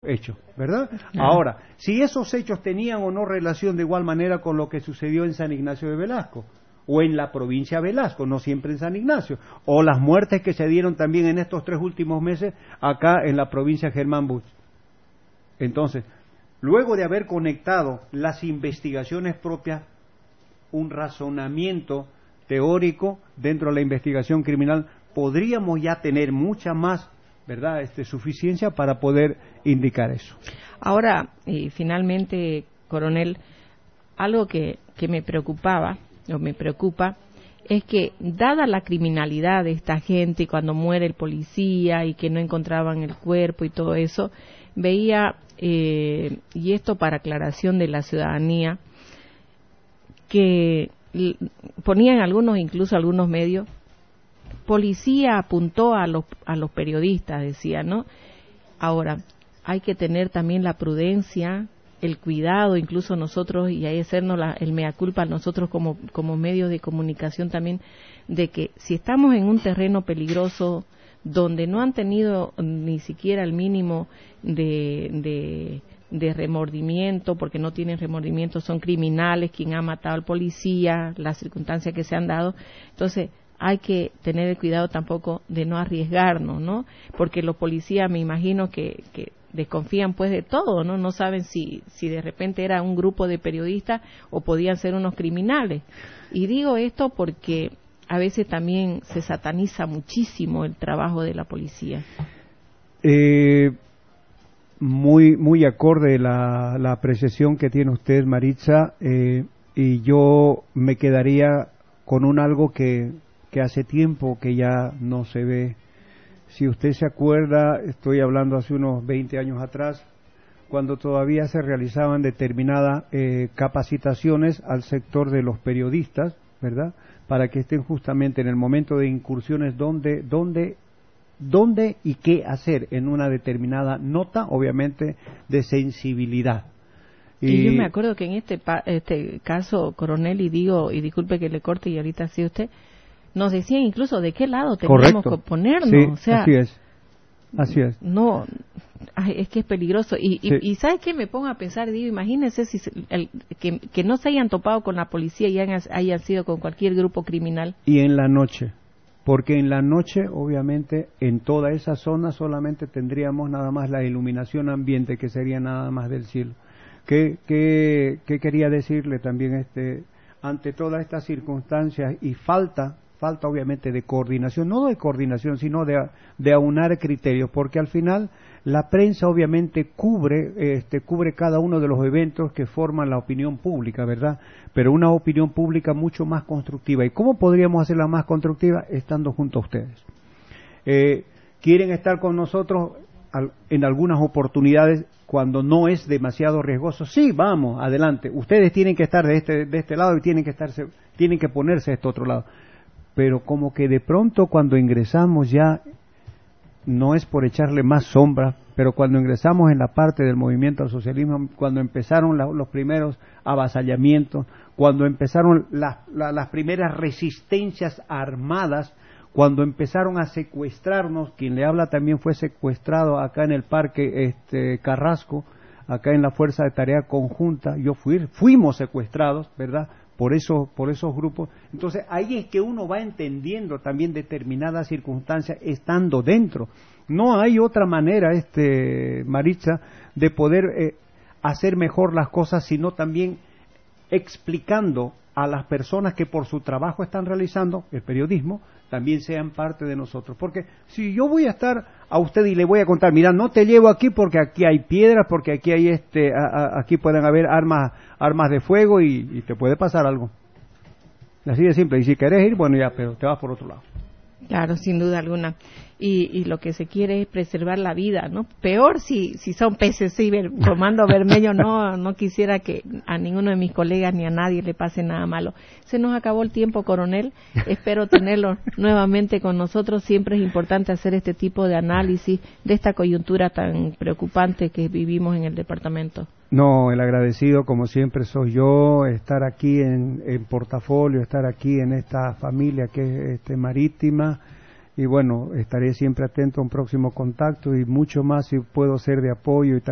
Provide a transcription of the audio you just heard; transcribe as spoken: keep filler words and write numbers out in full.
hechos, ¿verdad? Claro. Ahora, si esos hechos tenían o no relación de igual manera con lo que sucedió en San Ignacio de Velasco, o en la provincia de Velasco, no siempre en San Ignacio, o las muertes que se dieron también en estos tres últimos meses acá en la provincia de Germán Busch. Entonces, luego de haber conectado las investigaciones propias, un razonamiento teórico dentro de la investigación criminal, podríamos ya tener mucha más, ¿verdad?, este, suficiencia para poder indicar eso. Ahora, y finalmente, coronel, algo que, que me preocupaba, o me preocupa, es que, dada la criminalidad de esta gente, cuando muere el policía y que no encontraban el cuerpo y todo eso, veía, eh, y esto para aclaración de la ciudadanía, que ponían algunos, incluso algunos medios, policía apuntó a los a los periodistas, decía, ¿no? Ahora, hay que tener también la prudencia, el cuidado, incluso nosotros, y ahí hacernos la, el mea culpa nosotros como, como medios de comunicación también, de que si estamos en un terreno peligroso, donde no han tenido ni siquiera el mínimo de, de, de remordimiento, porque no tienen remordimiento, son criminales, quien ha matado al policía, las circunstancias que se han dado, entonces hay que tener el cuidado tampoco de no arriesgarnos, ¿no? Porque los policías, me imagino que, que desconfían pues de todo, ¿no? No saben si, si de repente era un grupo de periodistas o podían ser unos criminales. Y digo esto porque a veces también se sataniza muchísimo el trabajo de la policía. Eh, muy, muy acorde la, la apreciación que tiene usted, Maritza, eh, y yo me quedaría con un algo que que hace tiempo que ya no se ve. Si usted se acuerda, estoy hablando hace unos veinte años atrás, cuando todavía se realizaban determinadas eh, capacitaciones al sector de los periodistas, ¿verdad?, para que estén justamente en el momento de incursiones donde, donde, dónde y qué hacer en una determinada nota, obviamente, de sensibilidad. Y, y yo me acuerdo que en este, pa este caso, coronel, y digo, y disculpe que le corte y ahorita sí usted, nos decían incluso de qué lado teníamos que ponernos. Sí, o sea, así es, así es. No, ay, es que es peligroso. Y, sí. y, y ¿sabes qué? Me pongo a pensar, digo, imagínense si el, que, que no se hayan topado con la policía y hayan, hayan sido con cualquier grupo criminal. Y en la noche, porque en la noche, obviamente, en toda esa zona solamente tendríamos nada más la iluminación ambiente, que sería nada más del cielo. ¿Qué, qué, qué quería decirle también este ante todas estas circunstancias y falta falta obviamente de coordinación, no de coordinación, sino de, de aunar criterios, porque al final la prensa obviamente cubre, este, cubre cada uno de los eventos que forman la opinión pública, ¿verdad? Pero una opinión pública mucho más constructiva. ¿Y cómo podríamos hacerla más constructiva? Estando junto a ustedes. Eh, ¿Quieren estar con nosotros al, en algunas oportunidades cuando no es demasiado riesgoso? Sí, vamos, adelante. Ustedes tienen que estar de este, de este lado y tienen que, estarse, tienen que ponerse a este otro lado. Pero como que de pronto cuando ingresamos ya, no es por echarle más sombra, pero cuando ingresamos en la parte del movimiento al socialismo, cuando empezaron la, los primeros avasallamientos, cuando empezaron la, la, las primeras resistencias armadas, cuando empezaron a secuestrarnos, quien le habla también fue secuestrado acá en el Parque este, Carrasco, acá en la Fuerza de Tarea Conjunta, yo fui, fuimos secuestrados, ¿verdad?, por eso, por esos grupos. Entonces ahí es que uno va entendiendo también determinadas circunstancias estando dentro. No hay otra manera, este Maritza, de poder eh, hacer mejor las cosas, sino también explicando a las personas que por su trabajo están realizando el periodismo, también sean parte de nosotros. Porque si yo voy a estar a usted y le voy a contar, mira, no te llevo aquí porque aquí hay piedras, porque aquí hay este, a, a, aquí pueden haber armas, armas de fuego y, y te puede pasar algo. Así de simple. Y si querés ir, bueno, ya, pero te vas por otro lado. Claro, sin duda alguna. Y, y lo que se quiere es preservar la vida, ¿no? Peor si si son peces, sí, ver, comando Bermejo, no no quisiera que a ninguno de mis colegas ni a nadie le pase nada malo. Se nos acabó el tiempo, coronel. Espero tenerlo nuevamente con nosotros. Siempre es importante hacer este tipo de análisis de esta coyuntura tan preocupante que vivimos en el departamento. No, el agradecido como siempre soy yo, estar aquí en, en Portafolio, estar aquí en esta familia que es este, marítima, y bueno, estaré siempre atento a un próximo contacto y mucho más si puedo ser de apoyo y